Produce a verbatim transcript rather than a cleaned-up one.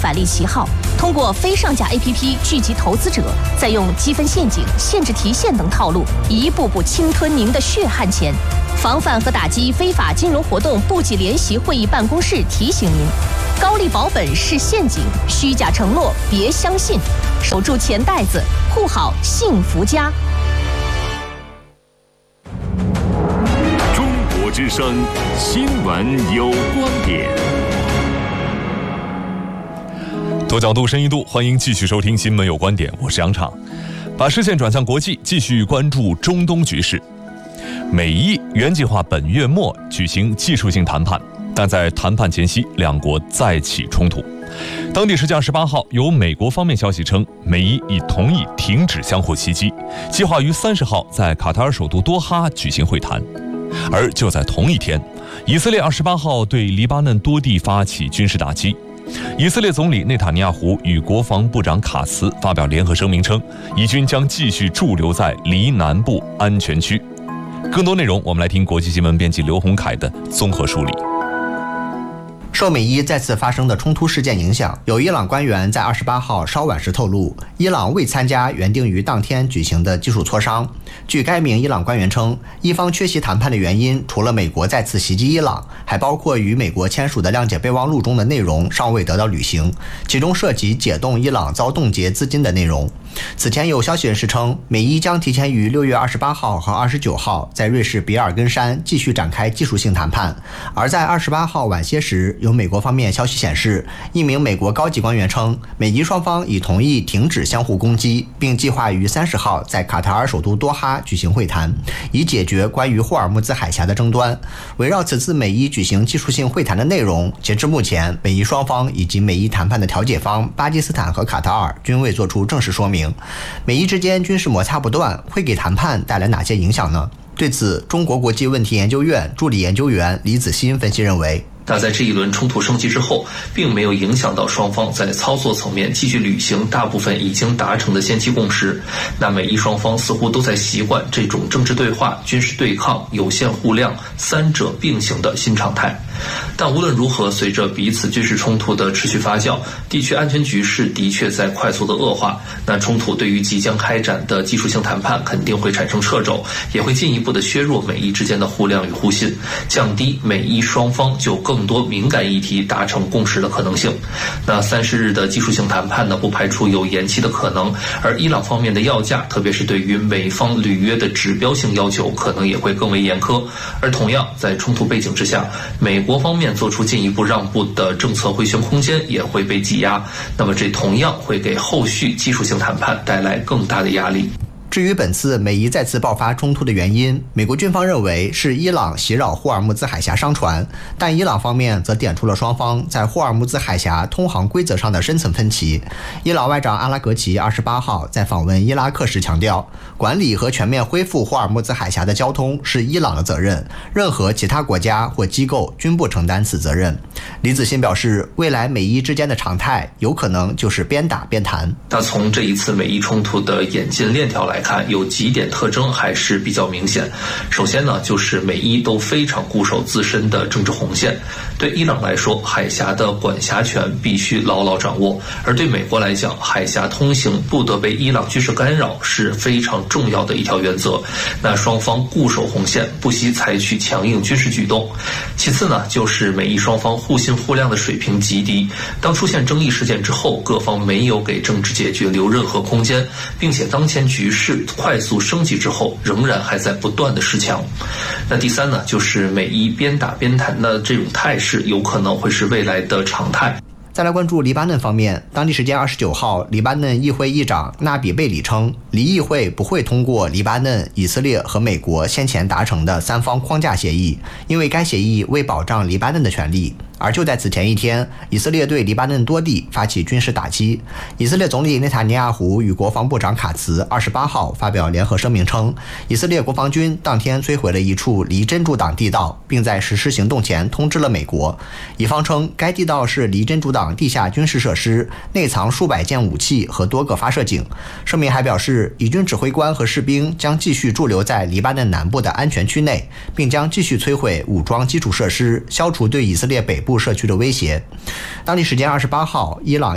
反利旗号，通过非上架 A P P 聚集投资者，再用积分陷阱、限制提现等套路，一步步侵吞您的血汗钱。防范和打击非法金融活动部级联席会议办公室提醒您：高利保本是陷阱，虚假承诺别相信，守住钱袋子，护好幸福家。 中国之声新闻有观点。 多角度、深一度，欢迎继续收听《新闻有观点》，我是杨畅。把视线转向国际，继续关注中东局势。美伊原计划本月末举行技术性谈判，但在谈判前夕，两国再起冲突。当地时间二十八号，由美国方面消息称，美伊已同意停止相互袭击，计划于三十号在卡塔尔首都多哈举行会谈。而就在同一天，以色列二十八号对黎巴嫩多地发起军事打击。以色列总理内塔尼亚胡与国防部长卡茨发表联合声明称，以军将继续驻留在黎南部安全区。更多内容，我们来听国际新闻编辑刘洪凯的综合梳理。 受美伊再次发生的冲突事件影响，有伊朗官员在二十八号稍晚时透露，伊朗未参加原定于当天举行的技术磋商。据该名伊朗官员称，伊方缺席谈判的原因，除了美国再次袭击伊朗，还包括与美国签署的谅解备忘录中的内容尚未得到履行，其中涉及解冻伊朗遭冻结资金的内容。此前有消息人士称，美伊将提前于六月二十八号和二十九号在瑞士比尔根山继续展开技术性谈判。而在二十八号晚些时，有美国方面消息显示，一名美国高级官员称，美伊双方已同意停止相互攻击，并计划于三十号在卡塔尔首都多哈举行会谈，以解决关于霍尔木兹海峡的争端。围绕此次美伊举行技术性会谈的内容，截至目前，美伊双方以及美伊谈判的调解方巴基斯坦和卡塔尔均未做出正式说明。美伊之间军事摩擦不断，会给谈判带来哪些影响呢？对此，中国国际问题研究院助理研究员李子欣分析认为， 那在这一轮冲突升级之后，并没有影响到双方在操作层面继续履行大部分已经达成的先期共识。那美伊双方似乎都在习惯这种政治对话、军事对抗、有限互谅三者并行的新常态。但无论如何，随着彼此军事冲突的持续发酵，地区安全局势的确在快速的恶化。那冲突对于即将开展的技术性谈判肯定会产生掣肘，也会进一步的削弱美伊之间的互谅与互信，降低美伊双方就更多敏感议题达成共识的可能性。那三十日的技术性谈判呢，不排除有延期的可能。而伊朗方面的要价，特别是对于美方履约的指标性要求，可能也会更为严苛。而同样在冲突背景之下，美国方面做出进一步让步的政策回旋空间也会被挤压，那么这同样会给后续技术性谈判带来更大的压力。 至于本次美伊再次爆发冲突的原因，美国军方认为是伊朗袭扰霍尔木兹海峡商船，但伊朗方面则点出了双方在霍尔木兹海峡通航规则上的深层分歧。伊朗外长阿拉格齐二十八号在访问伊拉克时强调，管理和全面恢复霍尔木兹海峡的交通是伊朗的责任，任何其他国家或机构均不承担此责任。李子欣表示，未来美伊之间的常态有可能就是边打边谈。 那从这一次美伊冲突的演进链条来看，有几点特征还是比较明显。首先呢，就是美伊都非常固守自身的政治红线。对伊朗来说，海峡的管辖权必须牢牢掌握；而对美国来讲，海峡通行不得被伊朗军事干扰是非常重要的一条原则。那双方固守红线，不惜采取强硬军事举动。其次呢，就是美伊双方互信互谅的水平极低。当出现争议事件之后，各方没有给政治解决留任何空间，并且当前局势快速升级之后，仍然还在不断的示强。那第三呢，就是美伊边打边谈的这种态势，有可能会是未来的常态。 再来关注黎巴嫩方面，当地时间二十九号，黎巴嫩议会议长纳比贝里称，黎议会不会通过黎巴嫩、以色列和美国先前达成的三方框架协议，因为该协议未保障黎巴嫩的权利。而就在此前一天，以色列对黎巴嫩多地发起军事打击。以色列总理内塔尼亚胡与国防部长卡茨二十八号发表联合声明称，以色列国防军当天摧毁了一处离真主党地道，并在实施行动前通知了美国。以方称该地道是离真主党地下军事设施，内藏数百件武器和多个发射井。声明还表示，以军指挥官和士兵将继续驻留在黎巴嫩南部的安全区内，并将继续摧毁武装基础设施，消除对以色列北部社区的威胁。当地时间二十八号，伊朗